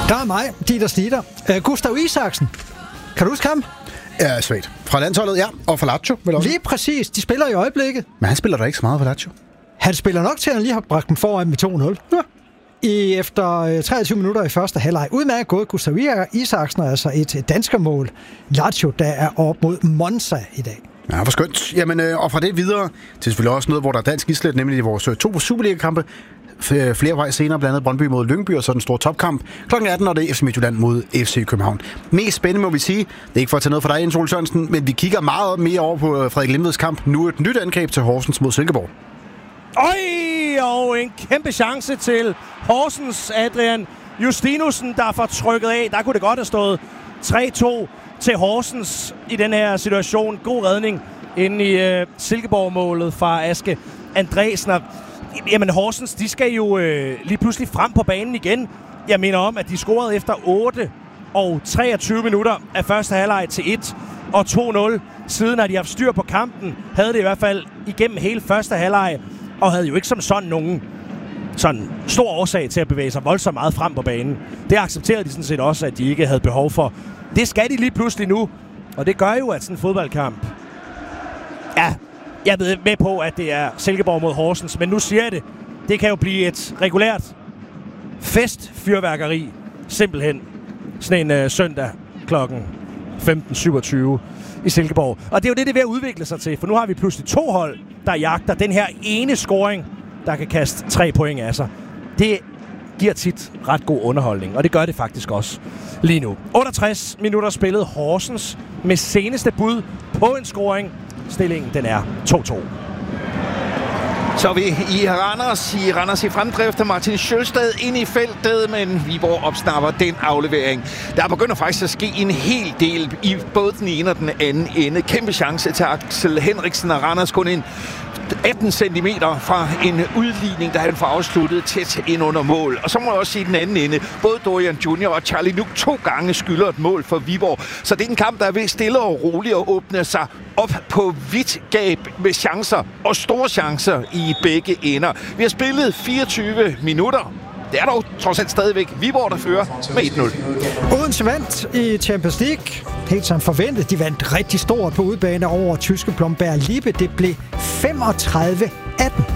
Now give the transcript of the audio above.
Der er mig, Dieter Snitter. Gustav Isaksen. Kan du huske ham? Ja, svagt. Fra landsholdet, ja. Og for Lazio, vel også. Lige præcis. De spiller i øjeblikket. Men han spiller da ikke så meget for Lazio. Han spiller nok til, at han lige har bragt dem foran med 2-0. Ja. Efter 23 minutter i første halvleg. Udmærket gået Gustav Isaksen, altså et danskermål. Lazio, der er op mod Monza i dag. Ja, hvor skønt. Jamen, og fra det videre til selvfølgelig også noget, hvor der er dansk islet, nemlig i vores 2 Superliga-kampe. Flere vej senere, blandt andet Brøndby mod Lyngby, og så den store topkamp. Klokken 18, og det er FC Midtjylland mod FC København. Mest spændende må vi sige, det er ikke for at tage noget for dig, Jens Ole Sørensen, men vi kigger meget mere over på Frederik Limveds kamp. Nu et nyt angreb til Horsens mod Silkeborg. Og en kæmpe chance til Horsens, Adrian Justinussen, der får trykket af. Der kunne det godt have stået 3-2 til Horsens i den her situation. God redning inde i Silkeborg-målet fra Aske Andresen. Jamen Horsens, de skal jo lige pludselig frem på banen igen. Jeg mener om, at de scorede efter 8 og 23 minutter af første halvleg til 1 og 2-0. Siden har de haft styr på kampen. Havde det i hvert fald igennem hele første halvleg. Og havde jo ikke som sådan nogen sådan stor årsag til at bevæge sig voldsomt meget frem på banen. Det accepterede de sådan set også, at de ikke havde behov for. Det skal de lige pludselig nu. Og det gør jo, at sådan en fodboldkamp... Ja, jeg ved med på, at det er Silkeborg mod Horsens, men nu siger jeg det. Det kan jo blive et regulært festfyrværkeri. Simpelthen. Sådan en søndag klokken 15.27 i Silkeborg. Og det er jo det er ved at udvikle sig til, for nu har vi pludselig 2 hold, der jagter den her ene scoring, der kan kaste 3 point af sig. Det giver tit ret god underholdning, og det gør det faktisk også lige nu. 68 minutter spillet Horsens med seneste bud på en scoring. Stillingen, den er 2-2. Så er vi i Randers i fremdrift af Martin Sjølstad ind i feltet, men Viborg opsnapper den aflevering. Der begynder faktisk at ske en hel del i både den ene og den anden ende. Kæmpe chance til Axel Henriksen, og Randers kun ind 18 cm fra en udligning, der han får afsluttet tæt ind under mål. Og så må jeg også sige den anden ende. Både Dorian Junior og Charlie Nuk 2 gange skylder et mål for Viborg. Så det er en kamp, der er ved stille og roligt at åbne sig op på vidt gab med chancer og store chancer i begge ender. Vi har spillet 24 minutter. Det er dog trods alt stadigvæk Viborg, der fører med 1-0. Odense vandt i Champions League. Helt som forventet. De vandt rigtig stort på udebane over tyske Blomberg Lippe. Det blev 35-18.